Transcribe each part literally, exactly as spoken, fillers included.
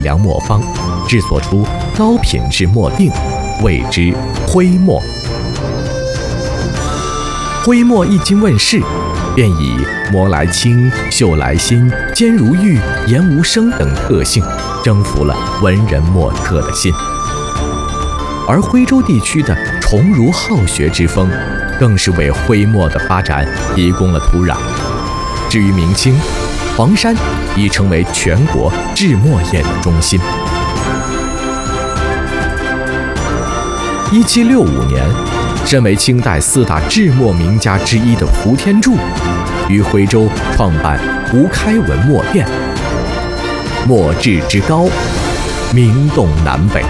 良磨坊，制作出高品质墨锭，谓之徽墨。徽墨一经问世，便以磨来轻、绣来新、坚如玉、颜无声等特性，征服了文人墨客的心。而徽州地区的崇儒好学之风，更是为徽墨的发展提供了土壤。至于明清，黄山已成为全国制墨业的中心。一七六五年，身为清代四大制墨名家之一的胡天柱，于徽州创办胡开文墨店，墨制之高，名动南北。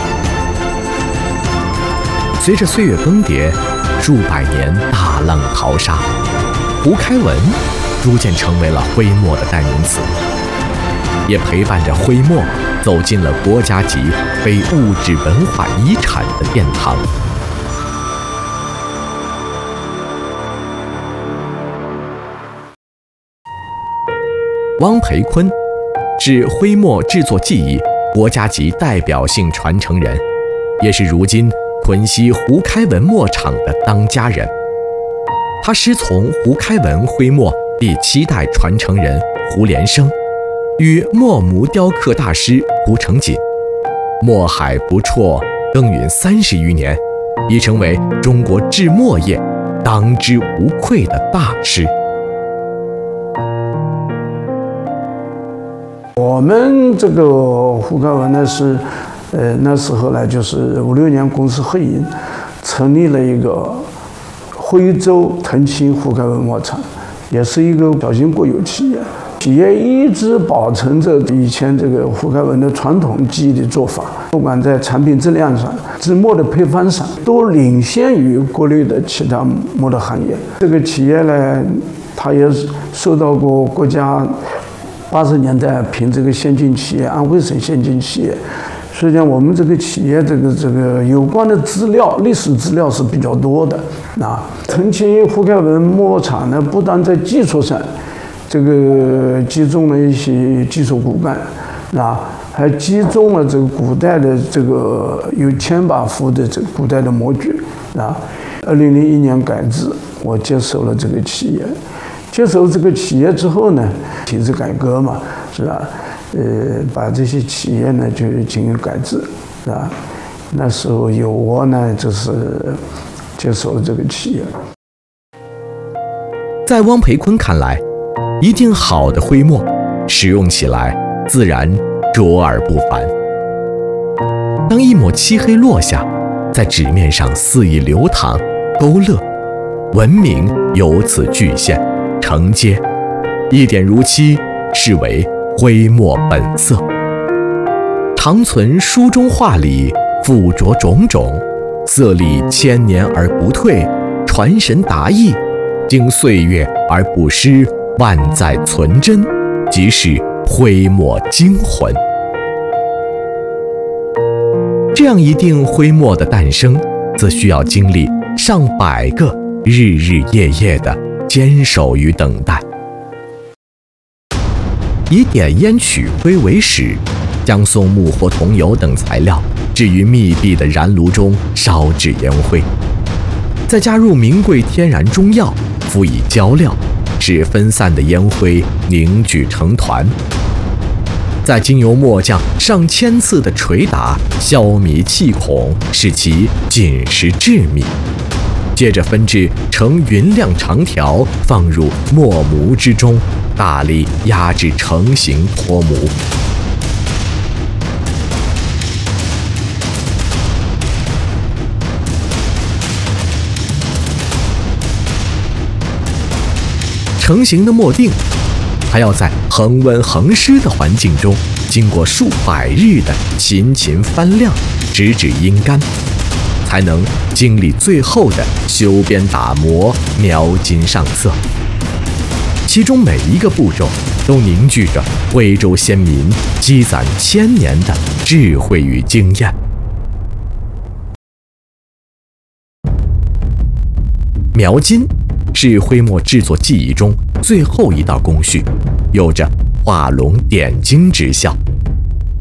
随着岁月更迭，数百年大浪淘沙，胡开文逐渐成为了徽墨的代名词，也陪伴着徽墨走进了国家级非物质文化遗产的殿堂。汪培琨是徽墨制作技艺国家级代表性传承人，也是如今屯溪胡开文墨厂的当家人。他师从胡开文徽墨第七代传承人胡连生，与墨模雕刻大师胡成锦墨海不辍耕耘三十余年，已成为中国制墨业当之无愧的大师。 我们这个胡开文呢是，呃，那时候呢就是五六年公司合营，成立了一个徽州腾青胡开文墨厂，也是一个小型国有企业。企业一直保存着以前这个胡开文的传统技艺的做法，不管在产品质量上、制墨的配方上，都领先于国内的其他墨的行业。这个企业呢，它也受到过国家八十年代评这个先进企业，安徽省先进企业。实际上，我们这个企业这个这个有关的资料、历史资料是比较多的。啊，腾青胡开文墨厂呢，不但在技术上，这个集中了一些技术骨干，啊，还集中了这个古代的这个有千把幅的这个古代的模具。啊，二零零一年改制，我接手了这个企业。接手这个企业之后呢，体制改革嘛，是吧？呃，把这些企业呢就进行改制，是吧？那时候由我呢就是接手了这个企业。 在汪培琨看来，一定好的徽墨使用起来自然卓而不凡。当一抹漆黑落下，在纸面上肆意流淌勾勒，文明由此具现承接，一点如漆，视为徽墨本色。长存书中画里附着种种，色丽千年而不退，传神达意，经岁月而不失，万载存真，即是徽墨精魂。这样一锭徽墨的诞生，则需要经历上百个日日夜夜的坚守与等待。以点烟取徽为始，将松木或桐油等材料置于密闭的燃炉中烧制烟灰，再加入名贵天然中药，辅以胶料，使分散的烟灰凝聚成团，再经由末将上千次的捶打，消弭气孔，使其紧实致密，接着分制成匀亮长条，放入墨模之中，大力压制成型脱模。成型的墨锭还要在恒温恒湿的环境中，经过数百日的勤勤翻晾，直至阴干，才能经历最后的修边打磨、描金上色。其中每一个步骤都凝聚着徽州先民积攒千年的智慧与经验。描金是徽墨制作技艺中最后一道工序，有着画龙点睛之效。